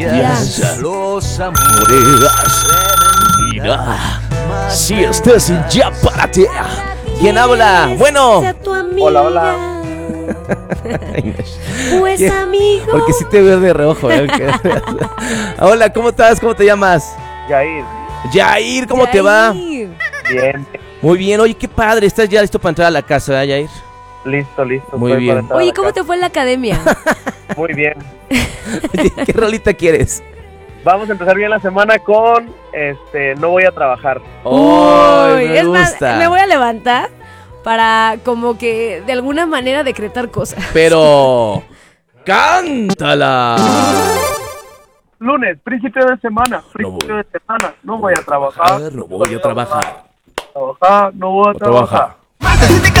Los amores. Mira, si estás en Ya Párate. ¿Quién habla? Bueno. Hola, hola. Pues amigo. Porque sí te veo de reojo. Hola, ¿cómo estás? ¿Cómo te llamas? Yair. Yair, ¿cómo te va? Bien. Muy bien, oye, qué padre. ¿Estás ya listo para entrar a la casa, ¿verdad, Yair? Listo. Muy Estoy bien. para entrar a Oye, la ¿cómo casa. te fue en la academia? Muy bien. ¿Qué rolita quieres? Vamos a empezar bien la semana con no voy a trabajar. ¡Ay, me es más, gusta! me voy a levantar para como que de alguna manera decretar cosas. Pero... ¡cántala! Lunes, principio de semana. No voy a trabajar. No voy a trabajar. No voy a trabajar. Trabaja.